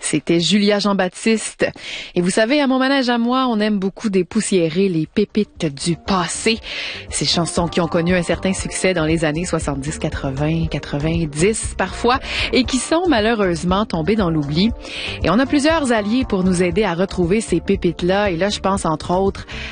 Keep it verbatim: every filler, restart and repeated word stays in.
C'était Julia Jean-Baptiste. Et vous savez, à mon manège à moi, on aime beaucoup dépoussiérer les pépites du passé. Ces chansons qui ont connu un certain succès dans les années soixante-dix, quatre-vingts, quatre-vingt-dix parfois, et qui sont malheureusement tombées dans l'oubli. Et on a plusieurs alliés pour nous aider à retrouver ces pépites-là. Et là, je pense entre autres